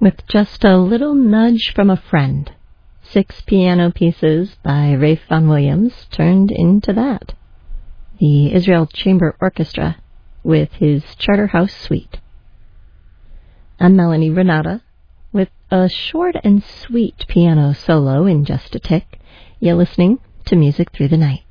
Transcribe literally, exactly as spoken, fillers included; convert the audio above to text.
with just a little nudge from a friend. Six piano pieces by Ralph Vaughan Williams turned into that. The Israel Chamber Orchestra with his Charterhouse Suite. I'm Melanie Renata with a short and sweet piano solo in just a tick. You're listening to Music Through the Night.